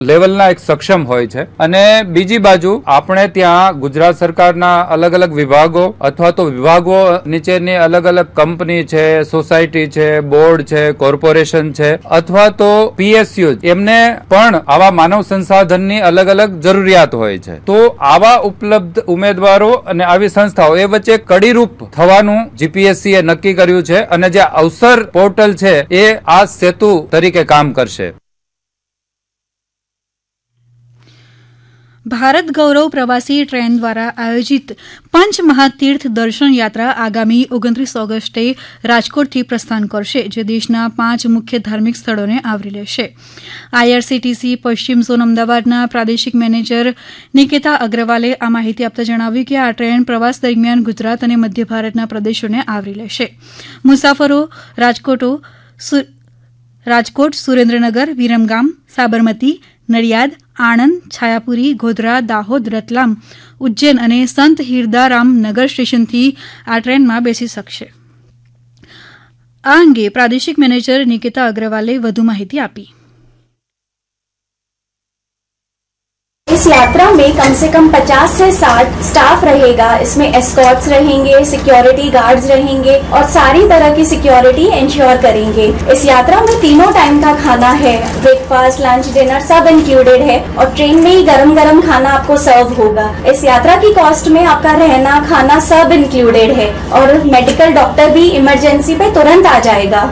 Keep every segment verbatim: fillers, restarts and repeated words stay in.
લેવલના એક સક્ષમ હોય છે અને બીજી બાજુ આપણે ત્યાં ગુજરાત સરકારના અલગ અલગ વિભાગો અથવા તો વિભાગો નીચેની અલગ અલગ કંપની છે, સોસાયટી છે, બોર્ડ છે, કોર્પોરેશન છે અથવા તો પીએસયુ એમને પણ આવા માનવ સંસાધનની અલગ અલગ જરૂરિયાત હોય છે. તો આવા ઉપલબ્ધ ઉમેદવારો અને આવી સંસ્થાઓ એ વચ્ચે કડીરૂપ થવાનું જીપીએસસી એ નક્કી કર્યું છે અને જે અવસર પોર્ટલ છે એ આ સેતુ તરીકે કામ કરશે. ભારત ગૌરવ પ્રવાસી ટ્રેન દ્વારા આયોજિત પંચ મહાતીર્થ દર્શન યાત્રા આગામી ઓગણત્રીસ ઓગસ્ટે રાજકોટથી પ્રસ્થાન કરશે, જે દેશના પાંચ મુખ્ય ધાર્મિક સ્થળોને આવરી લેશે. આઈઆરસીટીસી પશ્ચિમ ઝોન અમદાવાદના પ્રાદેશિક મેનેજર નિકેતા અગ્રવાલે આ માહિતી આપતા જણાવ્યું કે આ ટ્રેન પ્રવાસ દરમિયાન ગુજરાત અને મધ્ય ભારતના પ્રદેશોને આવરી લેશે. મુસાફરો રાજકોટો રાજકોટ, સુરેન્દ્રનગર, વિરમગામ, સાબરમતી, નડિયાદ, આણંદ, છાયાપુરી, ગોધરા, દાહોદ, રતલામ, ઉજ્જૈન અને સંત હિરદારામ નગર સ્ટેશનથી આ ટ્રેનમાં બેસી શકશે. આ અંગે પ્રાદેશિક મેનેજર નિકેતા અગ્રવાલે વધુ માહિતી આપી. इस यात्रा में कम से कम पचास से साठ स्टाफ रहेगा. इसमें एस्कॉर्ट्स रहेंगे, सिक्योरिटी गार्ड्स रहेंगे और सारी तरह की सिक्योरिटी इंश्योर करेंगे. इस यात्रा में तीनों टाइम का खाना है, ब्रेकफास्ट, लंच, डिनर सब इंक्लूडेड है और ट्रेन में ही गरम गरम खाना आपको सर्व होगा. इस यात्रा की कॉस्ट में आपका रहना, खाना सब इंक्लूडेड है और मेडिकल डॉक्टर भी इमरजेंसी पे तुरंत आ जाएगा.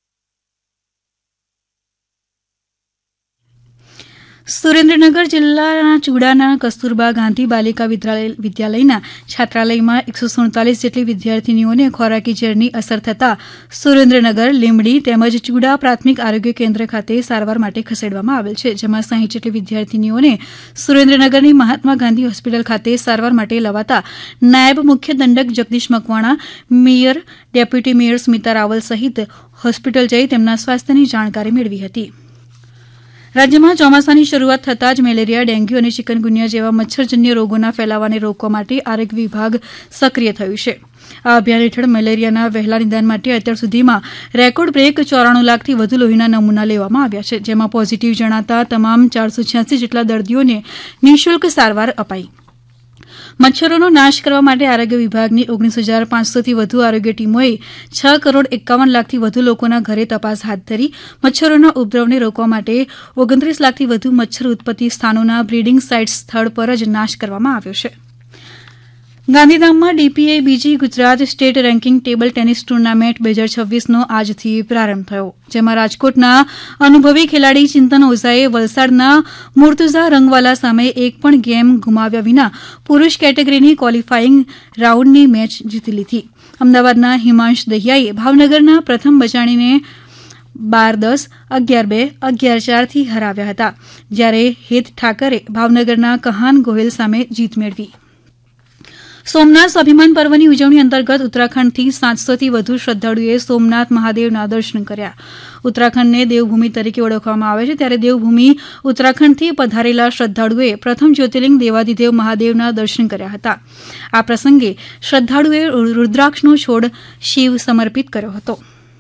સુરેન્દ્રનગર જિલ્લાના ચુડાના કસ્તુરબા ગાંધી બાલિકા વિદ્યાલયના છાત્રાલયમાં એકસો સુડતાલીસ જેટલી વિદ્યાર્થીનીઓને ખોરાકી ઝેરની અસર થતાં સુરેન્દ્રનગર, લીંબડી તેમજ ચુડા પ્રાથમિક આરોગ્ય કેન્દ્ર ખાતે સારવાર માટે ખસેડવામાં આવેલ છે, જેમાં સાહીઠ જેટલી વિદ્યાર્થીનીઓને સુરેન્દ્રનગરની મહાત્મા ગાંધી હોસ્પિટલ ખાતે સારવાર માટે લવાતા નાયબ મુખ્ય દંડક Jagdish Makwana, mayor, deputy mayor Smita Raval સહિત હોસ્પિટલ જઈ તેમના સ્વાસ્થ્યની જાણકારી મેળવી હતી. રાજ્યમાં ચોમાસાની શરૂઆત થતાં જ મેલેરિયા, ડેન્ગ્યુ અને ચિકનગુનિયા જેવા મચ્છરજન્ય રોગોના ફેલાવાને રોકવા માટે આરોગ્ય વિભાગ સક્રિય થયું છે. આ અભિયાન હેઠળ મેલેરિયાના વહેલા નિદાન માટે અત્યાર સુધીમાં રેકોર્ડ બ્રેક ચોરાણું લાખથી વધુ લોહીના નમૂના લેવામાં આવ્યા છે, જેમાં પોઝિટિવ જણાતા તમામ ચારસો છ્યાસી જેટલા દર્દીઓને નિઃશુલ્ક સારવાર અપાઈ. મચ્છરોનો નાશ કરવા માટે આરોગ્ય વિભાગની ઓગણીસ હજાર પાંચસોથી વધુ આરોગ્ય ટીમોએ છ કરોડ એકાવન લાખથી વધુ લોકોના ઘરે તપાસ હાથ ધરી મચ્છરોના ઉપદ્રવને રોકવા માટે ઓગણત્રીસ લાખથી વધુ મચ્છર ઉત્પત્તિ સ્થાનોના બ્રીડિંગ સાઇટ્સ સ્થળ પર જ નાશ કરવામાં આવ્યો છે. ગાંધીધામમાં ડીપીએ બીજી Gujarat state ranking table tennis tournament બે હજાર છવ્વીસનો આજથી પ્રારંભ થયો, જેમાં રાજકોટના અનુભવી ખેલાડી ચિંતન ઓઝાએ વલસાડના મુર્તુઝા રંગવાલા સામે એક પણ ગેમ ગુમાવ્યા વિના પુરૂષ કેટેગરીની ક્વોલિફાઇંગ રાઉન્ડની મેચ જીતી લીધી. અમદાવાદના હિમાંશ દહિયાએ ભાવનગરના પ્રથમ બચાણીને બાર દસ, અગિયાર બે, અગિયાર ચારથી હરાવ્યા હતા, જ્યારે હેત ઠાકરે ભાવનગરના કહાન ગોહિલ સામે જીત મેળવી. સોમનાથ સ્વાભિમાન પર્વની ઉજવણી અંતર્ગત ઉત્તરાખંડથી સાતસોથી વધુ શ્રદ્ધાળુઓએ સોમનાથ મહાદેવના દર્શન કર્યા. ઉત્તરાખંડને દેવભૂમિ તરીકે ઓળખવામાં આવે છે, ત્યારે દેવભૂમિ ઉત્તરાખંડથી પધારેલા શ્રદ્ધાળુઓએ પ્રથમ જ્યોતિર્લિંગ દેવાધિદેવ મહાદેવના દર્શન કર્યા હતા. આ પ્રસંગે શ્રદ્ધાળુઓએ રુદ્રાક્ષનો છોડ શિવ સમર્પિત કર્યો હતો.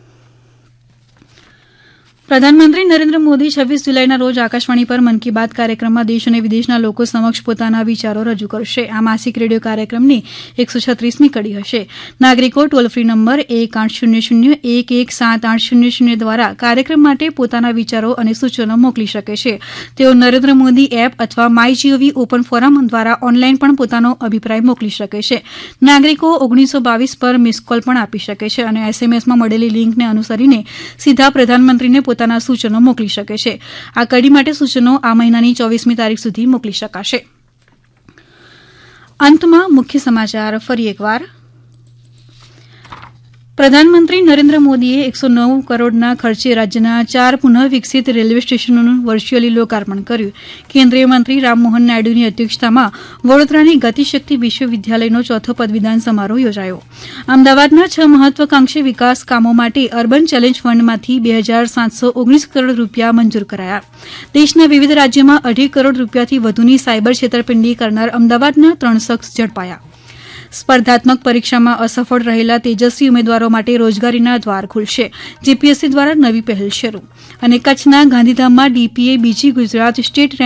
પ્રધાનમંત્રી નરેન્દ્ર મોદી છવ્વીસ જુલાઈના રોજ આકાશવાણી પર મન કી બાત કાર્યક્રમમાં દેશ અને વિદેશના લોકો સમક્ષ પોતાના વિચારો રજૂ કરશે. આ માસિક રેડિયો કાર્યક્રમની એકસો છત્રીસમી કડી હશે. નાગરિકો ટોલ ફ્રી નંબર એક આઠ શૂન્ય શૂન્ય એક એક સાત આઠ શૂન્ય શૂન્ય દ્વારા કાર્યક્રમ માટે પોતાના વિચારો અને સૂચનો મોકલી શકે છે. તેઓ નરેન્દ્ર મોદી એપ અથવા માય જીઓવી ઓપન ફોરમ દ્વારા ઓનલાઈન પણ પોતાનો અભિપ્રાય મોકલી શકે છે. નાગરિકો ઓગણીસો બાવીસ પર મિસ કોલ પણ આપી શકે છે અને એસએમએસમાં મળેલી લિંકને અનુસરીને સીધા પ્રધાનમંત્રીને પોતાના સૂચનો મોકલી શકે છે. આ કડી માટે સૂચનો આ મહિનાની ચોવીસમી તારીખ સુધી મોકલી શકાશે. અંતમાં મુખ્ય સમાચાર ફરી એકવાર. પ્રધાનમંત્રી નરેન્દ્ર મોદીએ એકસો નવ કરોડના ખર્ચે રાજ્યના ચાર પુનઃ વિકસિત રેલવે સ્ટેશનોનું વર્ચ્યુઅલી લોકાર્પણ કર્યું. કેન્દ્રીય મંત્રી રામમોહન નાયડુની અધ્યક્ષતામાં વડોદરાની ગતિશક્તિ વિશ્વવિદ્યાલયનો ચોથો પદવીદાન સમારોહ યોજાયો. અમદાવાદના છ મહત્વાકાંક્ષી વિકાસ કામો માટે અર્બન ચેલેન્જ ફંડમાંથી બે હજાર સાતસો ઓગણીસ કરોડ રૂપિયા મંજૂર કરાયા. દેશના વિવિધ રાજ્યોમાં અઢી કરોડ રૂપિયાથી વધુની સાયબર છેતરપિંડી કરનાર અમદાવાદના ત્રણ શખ્સ ઝડપાયા. સ્પર્ધાત્મક પરીક્ષામાં અસફળ રહેલા તેજસ્વી ઉમેદવારો માટે રોજગારીના દ્વાર ખુલશે. જીપીએસસી દ્વારા નવી પહેલ શરૂ. અને કચ્છના ગાંધીધામમાં ડીપીએ બીજી ગુજરાત સ્ટેટ